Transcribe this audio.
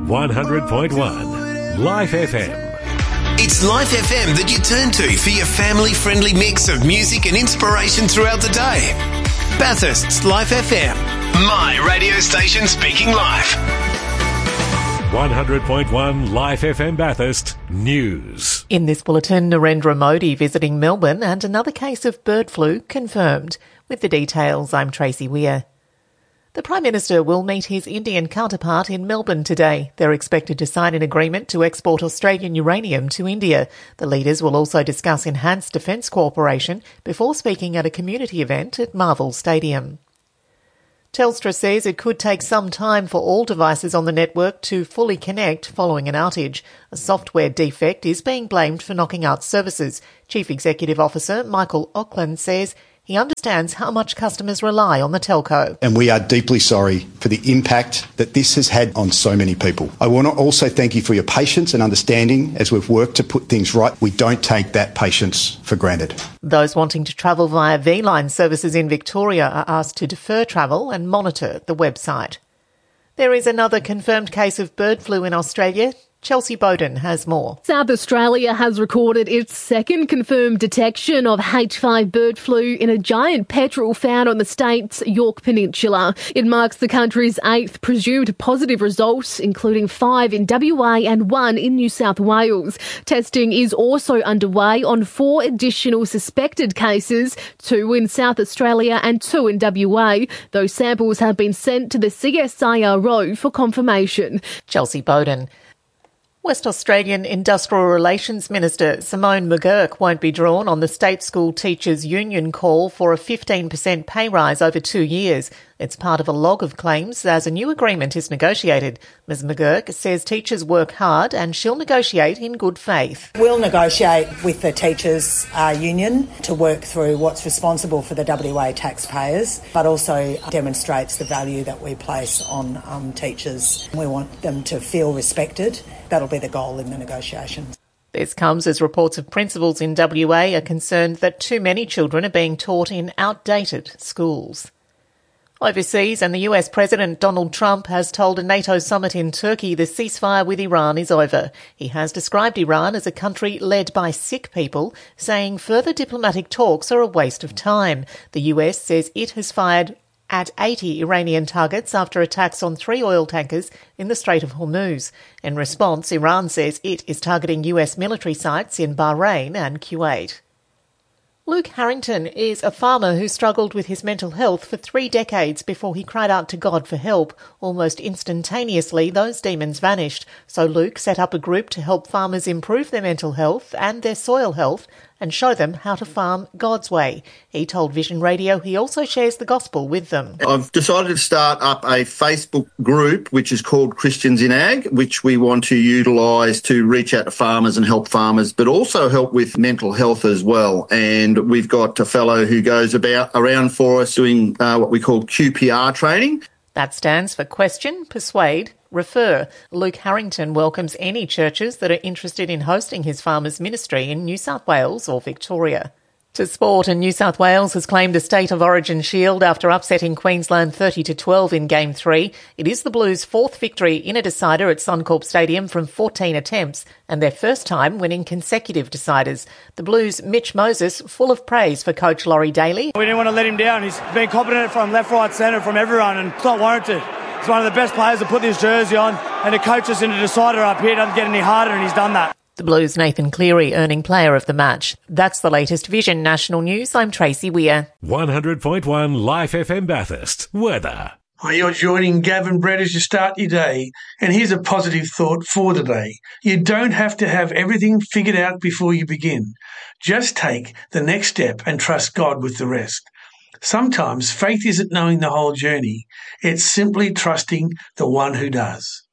100.1 Life FM. It's Life FM that you turn to for your family-friendly mix of music and inspiration throughout the day. Bathurst's Life FM. My radio station speaking life. 100.1 Life FM Bathurst News. In this bulletin, Narendra Modi visiting Melbourne and another case of bird flu confirmed. With the details, I'm Tracy Weir. The Prime Minister will meet his Indian counterpart in Melbourne today. They're expected to sign an agreement to export Australian uranium to India. The leaders will also discuss enhanced defence cooperation before speaking at a community event at Marvel Stadium. Telstra says it could take some time for all devices on the network to fully connect following an outage. A software defect is being blamed for knocking out services. Chief Executive Officer Michael Auckland says he understands how much customers rely on the telco. And we are deeply sorry for the impact that this has had on so many people. I want to also thank you for your patience and understanding as we've worked to put things right. We don't take that patience for granted. Those wanting to travel via V-Line services in Victoria are asked to defer travel and monitor the website. There is another confirmed case of bird flu in Australia. Chelsea Bowden has more. South Australia has recorded its second confirmed detection of H5 bird flu in a giant petrel found on the state's Yorke Peninsula. It marks the country's 8th presumed positive result, including 5 in WA and 1 in New South Wales. Testing is also underway on 4 additional suspected cases, 2 in South Australia and 2 in WA. Those samples have been sent to the CSIRO for confirmation. Chelsea Bowden. West Australian Industrial Relations Minister Simone McGurk won't be drawn on the State School Teachers Union call for a 15% pay rise over 2 years. It's part of a log of claims as a new agreement is negotiated. Ms McGurk says teachers work hard and she'll negotiate in good faith. We'll negotiate with the Teachers Union to work through what's responsible for the WA taxpayers, but also demonstrates the value that we place on teachers. We want them to feel respected. That'll be the goal in the negotiations. This comes as reports of principals in WA are concerned that too many children are being taught in outdated schools. Overseas, and the US President Donald Trump has told a NATO summit in Turkey the ceasefire with Iran is over. He has described Iran as a country led by sick people, saying further diplomatic talks are a waste of time. The US says it has fired at 80 Iranian targets after attacks on 3 oil tankers in the Strait of Hormuz. In response, Iran says it is targeting US military sites in Bahrain and Kuwait. Luke Harrington is a farmer who struggled with his mental health for 3 decades before he cried out to God for help. Almost instantaneously, those demons vanished. So Luke set up a group to help farmers improve their mental health and their soil health and show them how to farm God's way. He told Vision Radio he also shares the gospel with them. I've decided to start up a Facebook group which is called Christians in Ag, which we want to utilise to reach out to farmers and help farmers, but also help with mental health as well. And we've got a fellow who goes around for us doing what we call QPR training. That stands for Question, Persuade, Refer. Luke Harrington welcomes any churches that are interested in hosting his farmers' ministry in New South Wales or Victoria. To sport, and New South Wales has claimed a State of Origin shield after upsetting Queensland 30-12 in Game 3. It is the Blues' 4th victory in a decider at Suncorp Stadium from 14 attempts and their first time winning consecutive deciders. The Blues' Mitch Moses full of praise for coach Laurie Daly. We didn't want to let him down. He's been competent from left, right, centre, from everyone, and it's not warranted. He's one of the best players to put this jersey on, and to coach us in a decider up here doesn't get any harder, and he's done that. The Blues' Nathan Cleary earning player of the match. That's the latest Vision National News. I'm Tracy Weir. 100.1 Life FM Bathurst. Weather. Hi, you're joining Gavin Brett as you start your day. And here's a positive thought for the day. You don't have to have everything figured out before you begin. Just take the next step and trust God with the rest. Sometimes faith isn't knowing the whole journey. It's simply trusting the one who does.